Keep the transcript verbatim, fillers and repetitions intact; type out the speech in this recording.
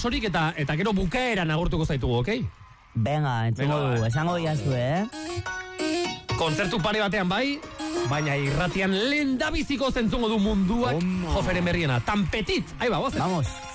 osorik eta eta gero bukaeran agurtuko zaitugu, okei? Venga, entzungo du, esango diazu, eh? Kontzertu pare batean bai, baina irratian lehen da biziko zentzungo du munduak Joferen berriena. Tan petit, ahí va, voz. Vamos.